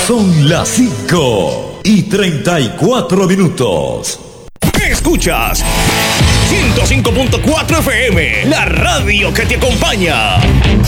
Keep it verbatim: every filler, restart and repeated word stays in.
Son las cinco y treinta y cuatro minutos. Escuchas ciento cinco punto cuatro F M, la radio que te acompaña.